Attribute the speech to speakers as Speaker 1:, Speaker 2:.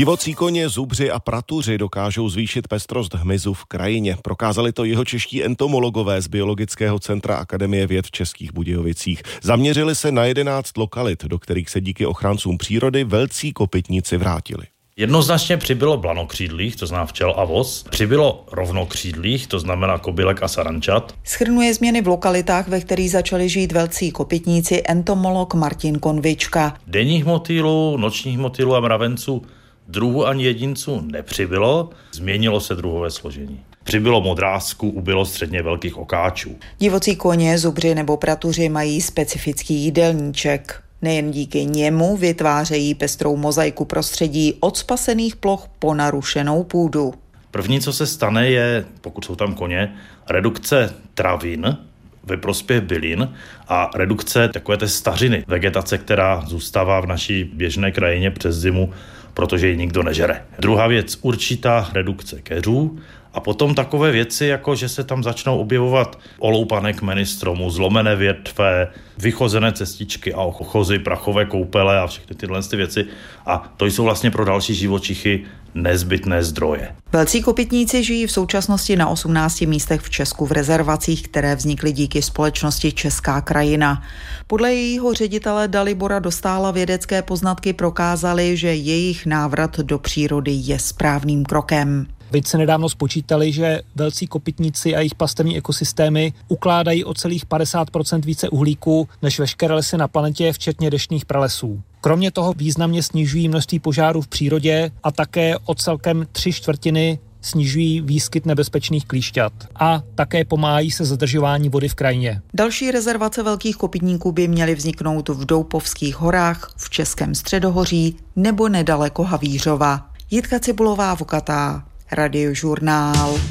Speaker 1: Divocí koně, zubři a pratuři dokážou zvýšit pestrost hmyzu v krajině. Prokázali to jihočeští entomologové z Biologického centra Akademie věd v Českých Budějovicích. Zaměřili se na 11 lokalit, do kterých se díky ochráncům přírody velcí kopytníci vrátili.
Speaker 2: Jednoznačně přibylo blanokřídlých, to znamená včel a vos, přibylo rovnokřídlých, to znamená kobylek a sarančat.
Speaker 3: Shrnuje změny v lokalitách, ve kterých začali žít velcí kopytníci entomolog Martin Konvička.
Speaker 2: Denních motýlů, nočních motýlů a mravenců druhů ani jedinců nepřibylo, změnilo se druhové složení. Přibylo modrázků, ubylo středně velkých okáčů.
Speaker 3: Divocí koně, zubři nebo pratuři mají specifický jídelníček. Nejen díky němu vytvářejí pestrou mozaiku prostředí od spasených ploch po narušenou půdu.
Speaker 2: První, co se stane, je, pokud jsou tam koně, redukce travin ve prospěch bylin a redukce takové té stařiny, vegetace, která zůstává v naší běžné krajině přes zimu, protože ji nikdo nežere. Druhá věc, určitá redukce keřů a potom takové věci, jako že se tam začnou objevovat oloupané kmeny stromů, zlomené větve, vychozené cestičky a ochozy, prachové koupele a všechny tyhle věci. A to jsou vlastně pro další živočichy nezbytné zdroje.
Speaker 3: Velcí kopytníci žijí v současnosti na 18 místech v Česku v rezervacích, které vznikly díky společnosti Česká krajina. Podle jejího ředitele Dalibora Dostála vědecké poznatky prokázaly, že jejich návrat do přírody je správným krokem.
Speaker 4: Vědci nedávno spočítali, že velcí kopytníci a jejich pastevní ekosystémy ukládají o celých 50% více uhlíku než veškeré lesy na planetě, včetně deštných pralesů. Kromě toho významně snižují množství požárů v přírodě a také o celkem 3/4 snižují výskyt nebezpečných klíšťat a také pomáhají se zadržování vody v krajině.
Speaker 3: Další rezervace velkých kopytníků by měly vzniknout v Doupovských horách, v Českém středohoří nebo nedaleko Havířova. Jitka Cibulová, Vokatá, Radiožurnál.